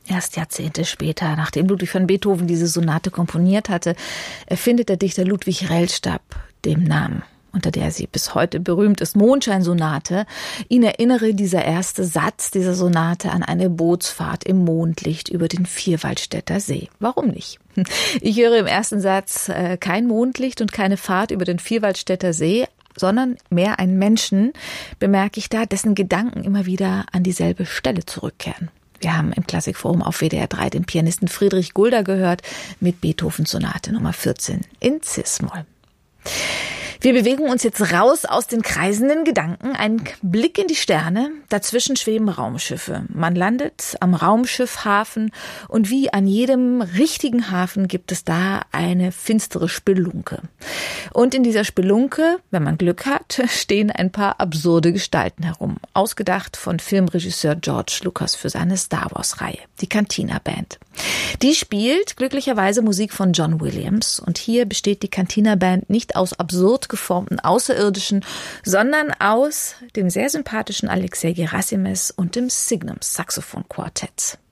Erst Jahrzehnte später, nachdem Ludwig van Beethoven diese Sonate komponiert hatte, erfindet der Dichter Ludwig Rellstab den Namen, unter der sie bis heute berühmt ist, Mondscheinsonate. Ihn erinnere dieser erste Satz dieser Sonate an eine Bootsfahrt im Mondlicht über den Vierwaldstätter See. Warum nicht? Ich höre im ersten Satz kein Mondlicht und keine Fahrt über den Vierwaldstätter See, sondern mehr einen Menschen, bemerke ich da, dessen Gedanken immer wieder an dieselbe Stelle zurückkehren. Wir haben im Klassikforum auf WDR 3 den Pianisten Friedrich Gulda gehört mit Beethovens Sonate Nummer 14 in Cis-Moll. Wir bewegen uns jetzt raus aus den kreisenden Gedanken. Ein Blick in die Sterne. Dazwischen schweben Raumschiffe. Man landet am Raumschiffhafen und wie an jedem richtigen Hafen gibt es da eine finstere Spelunke. Und in dieser Spelunke, wenn man Glück hat, stehen ein paar absurde Gestalten herum. Ausgedacht von Filmregisseur George Lucas für seine Star Wars-Reihe. Die Cantina Band. Die spielt glücklicherweise Musik von John Williams. Und hier besteht die Cantina Band nicht aus absurd geformten Außerirdischen, sondern aus dem sehr sympathischen Alexei Gerasimes und dem Signum Saxophon Quartett.